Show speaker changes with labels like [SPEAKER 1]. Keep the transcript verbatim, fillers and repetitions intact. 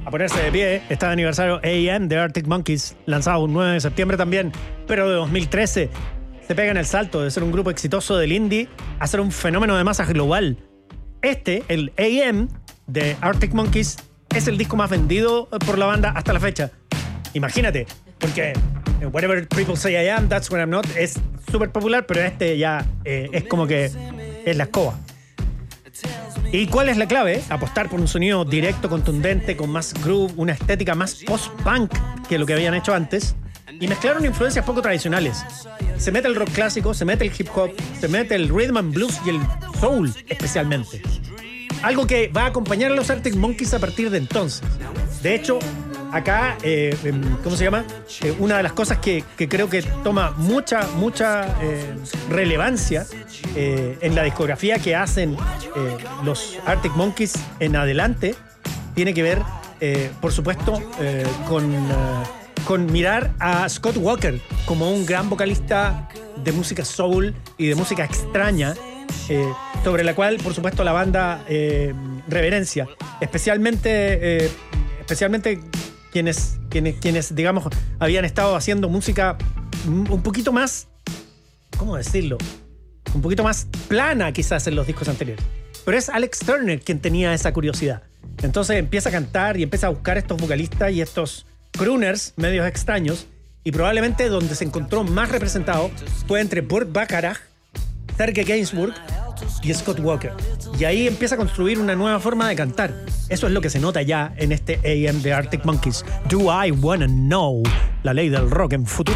[SPEAKER 1] a ponerse de pie. Está de aniversario A M de Arctic Monkeys, lanzado un nueve de septiembre también, pero de dos mil trece. Se pegan el salto de ser un grupo exitoso del indie a ser un fenómeno de masas global. Este, el A M de Arctic Monkeys, es el disco más vendido por la banda hasta la fecha. Imagínate, porque Whatever People Say I Am, That's What I'm Not es súper popular, pero este ya eh, es como que es la escoba. ¿Y cuál es la clave? Apostar por un sonido directo, contundente, con más groove, una estética más post-punk que lo que habían hecho antes, y mezclaron influencias poco tradicionales. Se mete el rock clásico, se mete el hip hop, se mete el rhythm and blues y el soul especialmente. Algo que va a acompañar a los Arctic Monkeys a partir de entonces. De hecho, acá, eh, ¿cómo se llama? Eh, una de las cosas que, que creo que toma mucha, mucha eh, relevancia eh, en la discografía que hacen eh, los Arctic Monkeys en adelante tiene que ver, eh, por supuesto, eh, con, eh, con mirar a Scott Walker como un gran vocalista de música soul y de música extraña, eh, sobre la cual, por supuesto, la banda eh, reverencia, especialmente, eh, especialmente quienes, quienes, quienes, digamos, habían estado haciendo música un poquito más, ¿cómo decirlo? Un poquito más plana quizás en los discos anteriores. Pero es Alex Turner quien tenía esa curiosidad. Entonces empieza a cantar y empieza a buscar estos vocalistas y estos crooners medios extraños, y probablemente donde se encontró más representado fue entre Burt Bacharach, Serge Gainsbourg y Scott Walker. Y ahí empieza a construir una nueva forma de cantar. Eso es lo que se nota ya en este A M de Arctic Monkeys. Do I Wanna Know, la ley del rock en futuro.